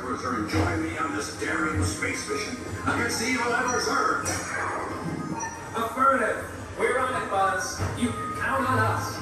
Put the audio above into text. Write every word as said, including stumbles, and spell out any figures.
cruiser and join me on this daring space mission against the evil Emperor's Earth. Affirmative. We're on it, Buzz. You can count on us.